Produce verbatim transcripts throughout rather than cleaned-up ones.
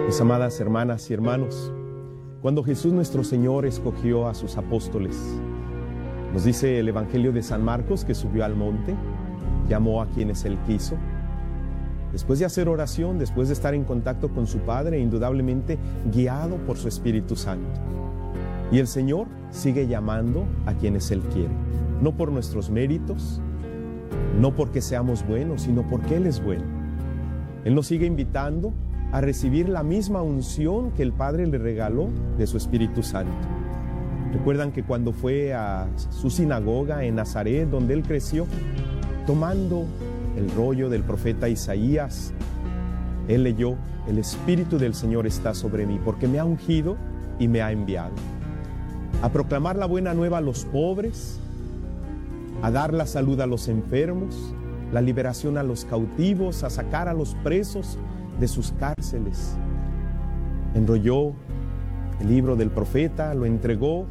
Mis amadas hermanas y hermanos, cuando Jesús nuestro Señor escogió a sus apóstoles, nos dice el Evangelio de San Marcos que subió al monte, llamó a quienes Él quiso. Después de hacer oración, después de estar en contacto con su Padre, indudablemente guiado por su Espíritu Santo. Y el Señor sigue llamando a quienes Él quiere, no por nuestros méritos, no porque seamos buenos, sino porque Él es bueno. Él nos sigue invitando a recibir la misma unción que el Padre le regaló de su Espíritu Santo. Recuerdan que cuando fue a su sinagoga en Nazaret, donde Él creció, tomando el rollo del profeta Isaías, Él leyó: el Espíritu del Señor está sobre mí, porque me ha ungido y me ha enviado a proclamar la buena nueva a los pobres, a dar la salud a los enfermos, la liberación a los cautivos, a sacar a los presos de sus cárceles. Enrolló el libro del profeta, lo entregó,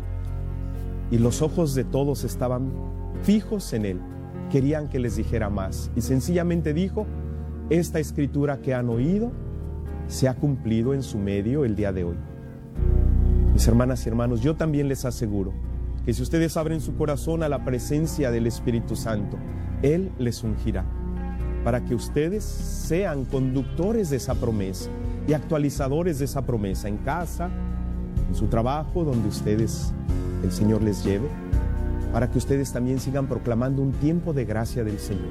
y los ojos de todos estaban fijos en Él. Querían que les dijera más, y sencillamente dijo: esta escritura que han oído se ha cumplido en su medio el día de hoy. Mis hermanas y hermanos, yo también les aseguro que si ustedes abren su corazón a la presencia del Espíritu Santo, Él les ungirá, para que ustedes sean conductores de esa promesa y actualizadores de esa promesa en casa, en su trabajo, donde ustedes, el Señor les lleve, para que ustedes también sigan proclamando un tiempo de gracia del Señor.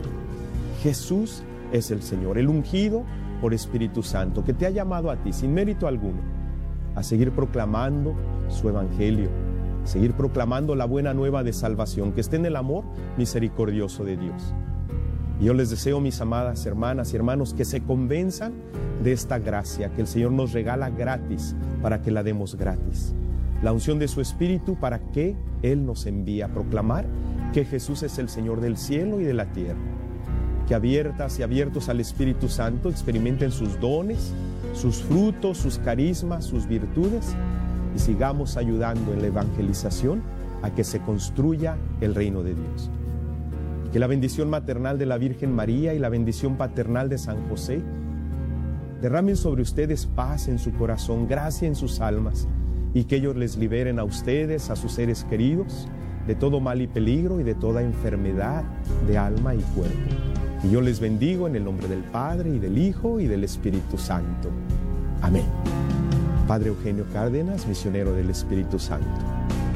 Jesús es el Señor, el ungido por Espíritu Santo, que te ha llamado a ti, sin mérito alguno, a seguir proclamando su evangelio, a seguir proclamando la buena nueva de salvación, que esté en el amor misericordioso de Dios. Y yo les deseo, mis amadas hermanas y hermanos, que se convenzan de esta gracia que el Señor nos regala gratis, para que la demos gratis. La unción de su Espíritu para que Él nos envíe a proclamar que Jesús es el Señor del cielo y de la tierra. Que abiertas y abiertos al Espíritu Santo experimenten sus dones, sus frutos, sus carismas, sus virtudes, y sigamos ayudando en la evangelización a que se construya el reino de Dios. Que la bendición maternal de la Virgen María y la bendición paternal de San José derramen sobre ustedes paz en su corazón, gracia en sus almas, y que ellos les liberen a ustedes, a sus seres queridos, de todo mal y peligro y de toda enfermedad de alma y cuerpo. Y yo les bendigo en el nombre del Padre, y del Hijo, y del Espíritu Santo. Amén. Padre Eugenio Cárdenas, misionero del Espíritu Santo.